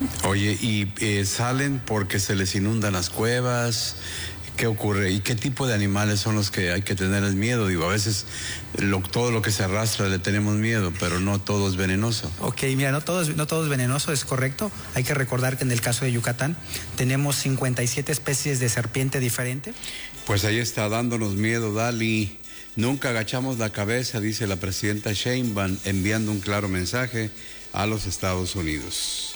Oye, ¿y salen porque se les inundan las cuevas? ¿Qué ocurre? ¿Y qué tipo de animales son los que hay que tenerles miedo? Digo, a veces todo lo que se arrastra le tenemos miedo, pero no todo es venenoso. Ok, mira, no todo es venenoso, es correcto. Hay que recordar que en el caso de Yucatán tenemos 57 especies de serpiente diferente. Pues ahí está dándonos miedo, Dali. Nunca agachamos la cabeza, dice la presidenta Sheinbaum, enviando un claro mensaje a los Estados Unidos.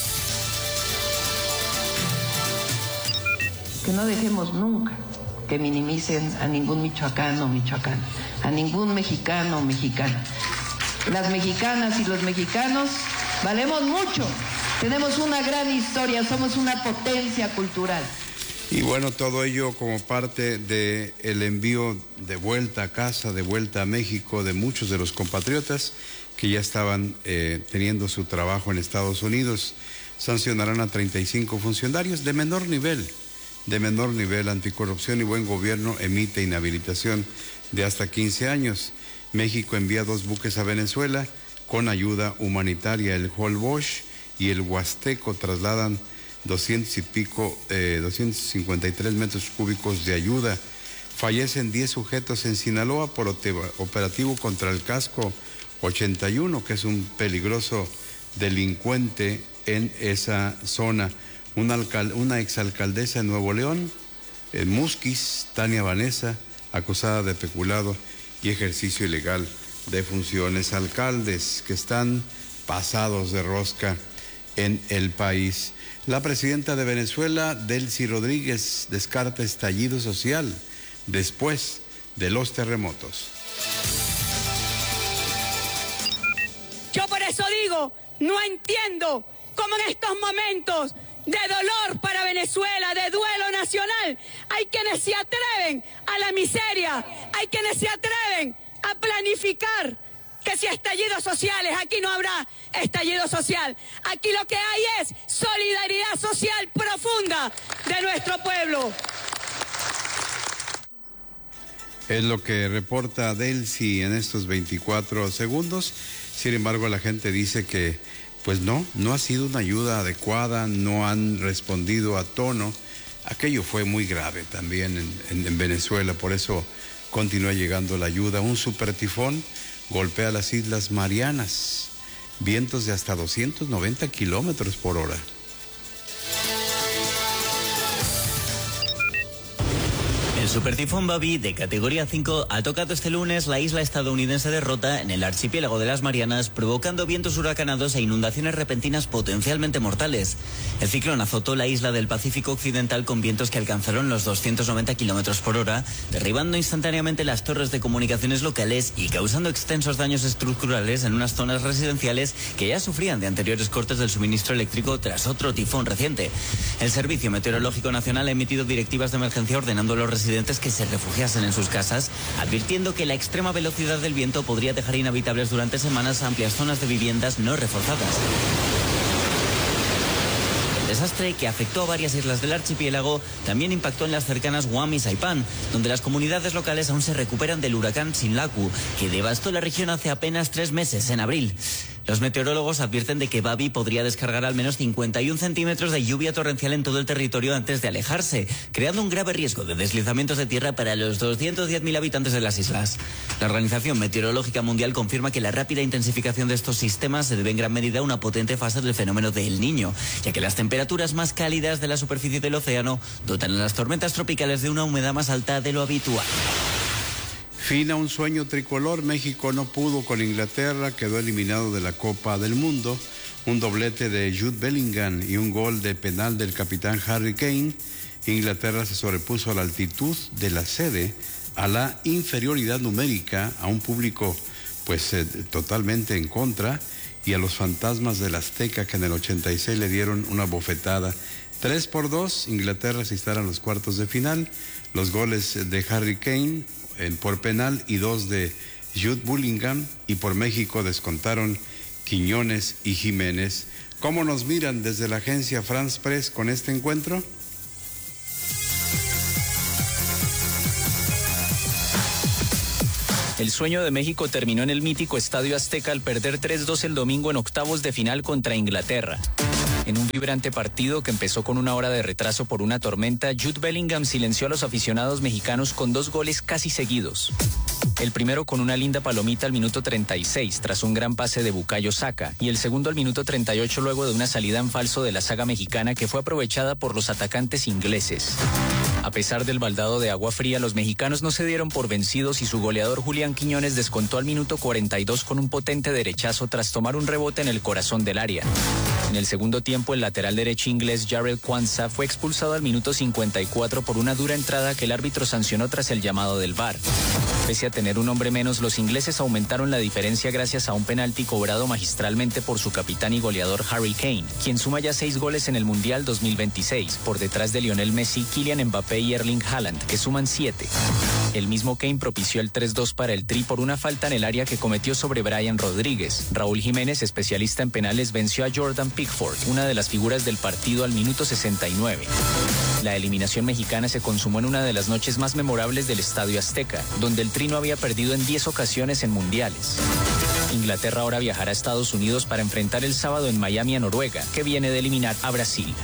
Que no dejemos nunca que minimicen a ningún michoacano o michoacana, a ningún mexicano o mexicana. Las mexicanas y los mexicanos valemos mucho, tenemos una gran historia, somos una potencia cultural. Y bueno, todo ello como parte del envío de vuelta a casa, de vuelta a México de muchos de los compatriotas que ya estaban teniendo su trabajo en Estados Unidos. Sancionarán a 35 funcionarios de menor nivel. Anticorrupción y Buen Gobierno emite inhabilitación de hasta 15 años. México envía 2 buques a Venezuela con ayuda humanitaria. El Holbox y el Huasteco trasladan 253 metros cúbicos de ayuda. Fallecen 10 sujetos en Sinaloa por operativo contra el Casco 81, que es un peligroso delincuente en esa zona. Una exalcaldesa de Nuevo León, Musquis, Tania Vanessa, acusada de peculado y ejercicio ilegal de funciones. Alcaldes que están pasados de rosca en el país. La presidenta de Venezuela, Delcy Rodríguez, descarta estallido social después de los terremotos. Yo por eso digo, no entiendo cómo en estos momentos de dolor para Venezuela, de duelo nacional, hay quienes se atreven a la miseria, hay quienes se atreven a planificar que si estallidos sociales, aquí no habrá estallido social, aquí lo que hay es solidaridad social profunda de nuestro pueblo. Es lo que reporta Delcy en estos 24 segundos. Sin embargo, la gente dice que pues no ha sido una ayuda adecuada, no han respondido a tono. Aquello fue muy grave también en Venezuela, por eso continúa llegando la ayuda. Un supertifón golpea las Islas Marianas, vientos de hasta 290 kilómetros por hora. El supertifón Babi, de categoría 5, ha tocado este lunes la isla estadounidense de Rota, en el archipiélago de las Marianas, provocando vientos huracanados e inundaciones repentinas potencialmente mortales. El ciclón azotó la isla del Pacífico Occidental con vientos que alcanzaron los 290 kilómetros por hora, derribando instantáneamente las torres de comunicaciones locales y causando extensos daños estructurales en unas zonas residenciales que ya sufrían de anteriores cortes del suministro eléctrico tras otro tifón reciente. El Servicio Meteorológico Nacional ha emitido directivas de emergencia ordenando a los residentes que se refugiasen en sus casas, advirtiendo que la extrema velocidad del viento podría dejar inhabitables durante semanas amplias zonas de viviendas no reforzadas. El desastre, que afectó a varias islas del archipiélago, también impactó en las cercanas Guam y Saipán, donde las comunidades locales aún se recuperan del huracán Sinlaku, que devastó la región hace apenas 3 meses, en abril. Los meteorólogos advierten de que Babi podría descargar al menos 51 centímetros de lluvia torrencial en todo el territorio antes de alejarse, creando un grave riesgo de deslizamientos de tierra para los 210.000 habitantes de las islas. La Organización Meteorológica Mundial confirma que la rápida intensificación de estos sistemas se debe en gran medida a una potente fase del fenómeno de El Niño, ya que las temperaturas más cálidas de la superficie del océano dotan a las tormentas tropicales de una humedad más alta de lo habitual. Fin a un sueño tricolor. México no pudo con Inglaterra, quedó eliminado de la Copa del Mundo. Un doblete de Jude Bellingham y un gol de penal del capitán Harry Kane. Inglaterra se sobrepuso a la altitud de la sede, a la inferioridad numérica, a un público totalmente en contra, y a los fantasmas del Azteca, que en el 86 le dieron una bofetada. 3-2, Inglaterra se instala en los cuartos de final. Los goles de Harry Kane por penal y 2 de Jude Bellingham, y por México descontaron Quiñones y Jiménez. ¿Cómo nos miran desde la agencia France Press con este encuentro? El sueño de México terminó en el mítico Estadio Azteca al perder 3-2 el domingo en octavos de final contra Inglaterra. En un vibrante partido que empezó con una hora de retraso por una tormenta, Jude Bellingham silenció a los aficionados mexicanos con 2 goles casi seguidos. El primero con una linda palomita al minuto 36, tras un gran pase de Bukayo Saka, y el segundo al minuto 38 luego de una salida en falso de la saga mexicana que fue aprovechada por los atacantes ingleses. A pesar del baldado de agua fría, los mexicanos no se dieron por vencidos y su goleador Julián Quiñones descontó al minuto 42 con un potente derechazo tras tomar un rebote en el corazón del área. En el segundo tiempo, el lateral derecho inglés Jarrell Quansah fue expulsado al minuto 54 por una dura entrada que el árbitro sancionó tras el llamado del VAR. Pese a tener un hombre menos, los ingleses aumentaron la diferencia gracias a un penalti cobrado magistralmente por su capitán y goleador Harry Kane, quien suma ya 6 goles en el Mundial 2026, por detrás de Lionel Messi, Kylian Mbappé y Erling Haaland, que suman 7. El mismo Kane propició el 3-2 para el Tri por una falta en el área que cometió sobre Brian Rodríguez. Raúl Jiménez, especialista en penales, venció a Jordan Pickford, una de las figuras del partido, al minuto 69. La eliminación mexicana se consumó en una de las noches más memorables del Estadio Azteca, donde el Tri no había perdido en 10 ocasiones en mundiales. Inglaterra ahora viajará a Estados Unidos para enfrentar el sábado en Miami a Noruega, que viene de eliminar a Brasil.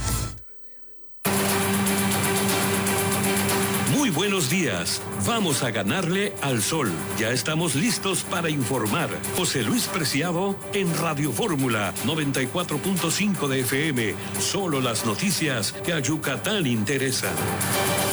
Muy buenos días. Vamos a ganarle al sol. Ya estamos listos para informar. José Luis Preciado en Radio Fórmula 94.5 de FM. Solo las noticias que a Yucatán interesan.